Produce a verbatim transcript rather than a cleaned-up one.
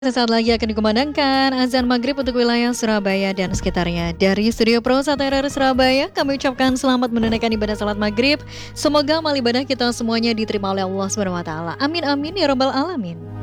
Sesaat lagi akan dikumandangkan azan maghrib untuk wilayah Surabaya dan sekitarnya. Dari Studio Pro Satu R R Surabaya, kami ucapkan selamat menunaikan ibadah salat maghrib. Semoga amal ibadah kita semuanya diterima oleh Allah subhanahu wa taala. Amin amin ya rabbal alamin.